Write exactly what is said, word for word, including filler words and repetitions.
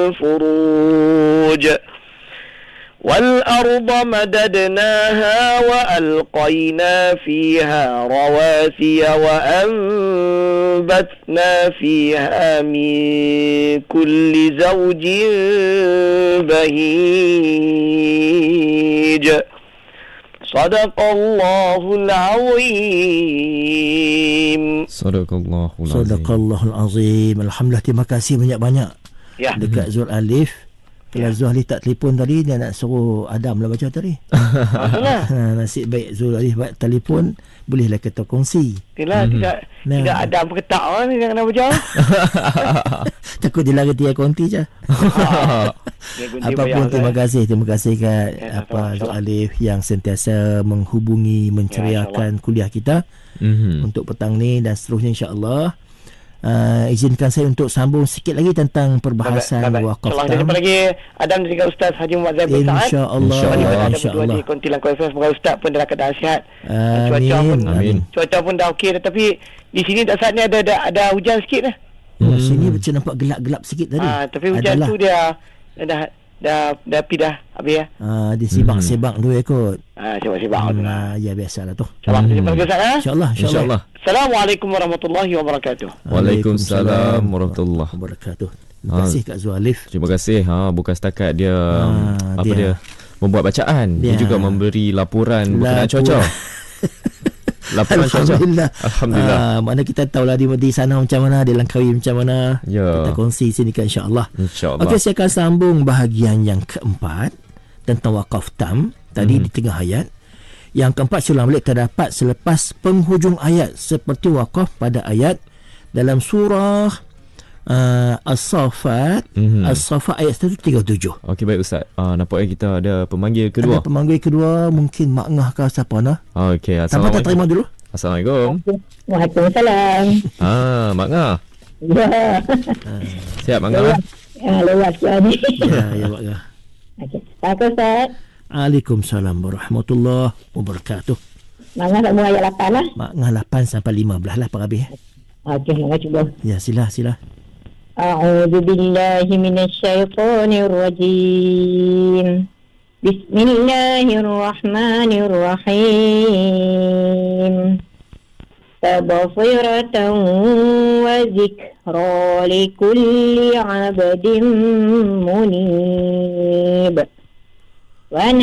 الفروج والأرض مددناها وألقينا فيها رواسي وأنبتنا فيها من كل زوج بهيج Sadaqallahul Azim. Sadaqallahul Azim. Sadaqallahul Azim. Alhamdulillah, terima kasih banyak-banyak. Ya. Dekat Zul Alif. Kalau ya. Zul Alif tak telefon tadi, dia nak suruh Adam lah baca tadi. Maksudnya? Ha, nasib baik Zul Alif buat telefon, bolehlah kita kongsi. Tidak, mm-hmm. tidak, nah. tidak Adam ketak orang ni yang kena baca. Takut dia lari tiga konti je. Apapun, terima kasih. Terima kasih kat ya, apa Zul Alif yang sentiasa menghubungi, menceriakan ya, kuliah kita mm-hmm. untuk petang ni dan seterusnya, insya-Allah. Uh, izinkan saya untuk sambung sikit lagi tentang perbahasan wakaf tam. InsyaAllah. Jumpa lagi Adam dengan Ustaz Haji Muhammad Zaibul Sa'ad. InsyaAllah. InsyaAllah. InsyaAllah. Di Kontilan Kuala F M. Semoga Ustaz pun dalam keadaan sihat. Amin. Cuaca pun, Amin. Cuaca pun dah okey. Tapi di sini tak saat ni ada, ada, ada hujan sikit dah. Oh, hmm. Sini macam nampak gelap-gelap sikit tadi. Ah, tapi hujan Adalah. tu dia dah dah dah pi dah habis ya. Ah, dia sibak-sibak hmm. dulu ya kot. Ah, sibak-sibak tu. Ah, ya biasalah tu. InsyaAllah. Hmm. Jumpa lagi Ustaz ya. InsyaAllah, insyaAllah. Assalamualaikum warahmatullahi wabarakatuh. Waalaikumsalam warahmatullahi wabarakatuh. Terima kasih Kak Zualif. Terima kasih. Ha, bukan setakat dia ha, apa dia, dia membuat bacaan, dia, dia juga memberi laporan berkenaan cuaca. Laporan Alhamdulillah. cuaca. Alhamdulillah. Ah, mana kita tahulah di, di sana macam mana, di Langkawi macam mana. Ya. Kita kongsi sini kan, insya-Allah. Insya-Allah. Okey, saya akan sambung bahagian yang keempat tentang wakaf tam tadi hmm. di tengah ayat. Yang keempat sulam balik terdapat selepas penghujung ayat seperti wakaf pada ayat dalam surah uh, As-Saffat. Mm-hmm. As-Saffat ayat seratus tiga puluh tujuh. Okey, baik Ustaz. Uh, nampaknya kita ada pemanggil kedua. Ada pemanggil kedua, mungkin Mak Ngah ke siapa nah? Okey, assalamualaikum. Tanpa terima dulu. Assalamualaikum. Waalaikumsalam. Ah, Mak Ngah. Ya. Siap Mak Ngah? Ya, lewat sekali. Ya, ya Mak Ngah. Okey. Apa Ustaz? Waalaikumsalam warahmatullahi wabarakatuh. Mak Ngah nak mulai ayat lapan lah. Mak Ngah lapan sampai lima belas lah Pak Habis. Okey, Mak Ngah cuba. Ya, sila, sila. A'udzu billahi minasyaitonir rajim. Bismillahirrahmanirrahim. Tabsiratan wa zikra likulli 'abdin munib. Wa